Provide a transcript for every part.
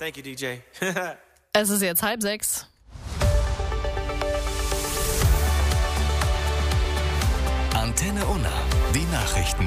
Thank you, DJ. Es ist jetzt 5:30. Antenne Unna, die Nachrichten.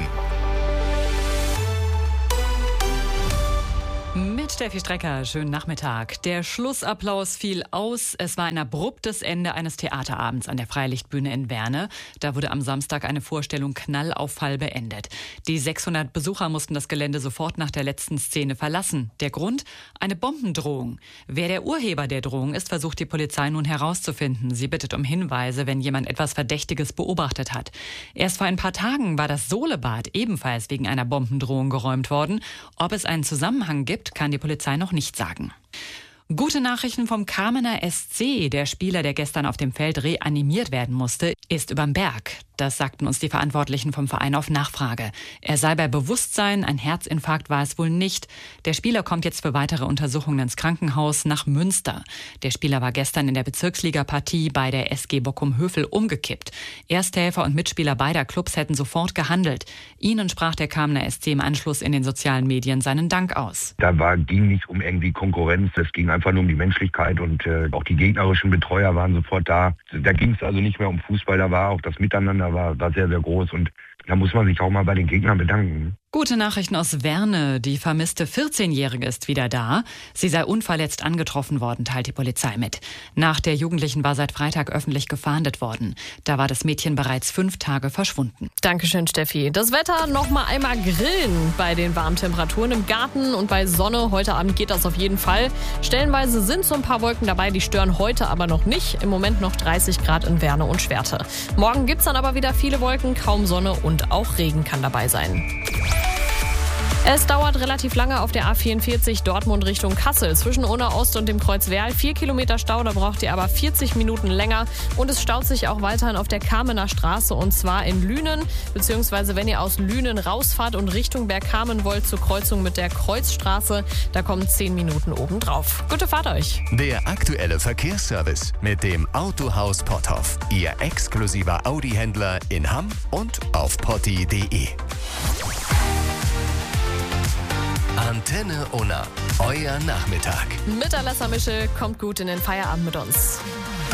Mit Steffi Strecker, schönen Nachmittag. Der Schlussapplaus fiel aus. Es war ein abruptes Ende eines Theaterabends an der Freilichtbühne in Werne. Da wurde am Samstag eine Vorstellung Knall auf Fall beendet. Die 600 Besucher mussten das Gelände sofort nach der letzten Szene verlassen. Der Grund? Eine Bombendrohung. Wer der Urheber der Drohung ist, versucht die Polizei nun herauszufinden. Sie bittet um Hinweise, wenn jemand etwas Verdächtiges beobachtet hat. Erst vor ein paar Tagen war das Solebad ebenfalls wegen einer Bombendrohung geräumt worden. Ob es einen Zusammenhang gibt, kann die Polizei noch nicht sagen. Gute Nachrichten vom Kamener SC. Der Spieler, der gestern auf dem Feld reanimiert werden musste, ist überm Berg. Das sagten uns die Verantwortlichen vom Verein auf Nachfrage. Er sei bei Bewusstsein, ein Herzinfarkt war es wohl nicht. Der Spieler kommt jetzt für weitere Untersuchungen ins Krankenhaus nach Münster. Der Spieler war gestern in der Bezirksliga-Partie bei der SG Bockum-Hövel umgekippt. Ersthelfer und Mitspieler beider Clubs hätten sofort gehandelt. Ihnen sprach der Kamener SC im Anschluss in den sozialen Medien seinen Dank aus. Ging nicht um irgendwie Konkurrenz, es ging einfach nur um die Menschlichkeit und auch die gegnerischen Betreuer waren sofort da. Da ging es also nicht mehr um Fußball, da war auch das Miteinander war sehr, sehr groß und da muss man sich auch mal bei den Gegnern bedanken. Gute Nachrichten aus Werne. Die vermisste 14-Jährige ist wieder da. Sie sei unverletzt angetroffen worden, teilt die Polizei mit. Nach der Jugendlichen war seit Freitag öffentlich gefahndet worden. Da war das Mädchen bereits 5 Tage verschwunden. Dankeschön, Steffi. Das Wetter noch mal einmal grillen bei den warmen Temperaturen im Garten und bei Sonne. Heute Abend geht das auf jeden Fall. Stellenweise sind so ein paar Wolken dabei, die stören heute aber noch nicht. Im Moment noch 30 Grad in Werne und Schwerte. Morgen gibt's dann aber wieder viele Wolken, kaum Sonne und auch Regen kann dabei sein. Es dauert relativ lange auf der A44 Dortmund Richtung Kassel zwischen Unna Ost und dem Kreuz Werl. 4 Kilometer Stau, da braucht ihr aber 40 Minuten länger. Und es staut sich auch weiterhin auf der Kamener Straße und zwar in Lünen. Beziehungsweise wenn ihr aus Lünen rausfahrt und Richtung Bergkamen wollt zur Kreuzung mit der Kreuzstraße, da kommen 10 Minuten obendrauf. Gute Fahrt euch. Der aktuelle Verkehrsservice mit dem Autohaus Potthoff. Ihr exklusiver Audi-Händler in Hamm und auf potti.de. Antenne Unna, euer Nachmittag. Mit Alessa Mischel, kommt gut in den Feierabend mit uns.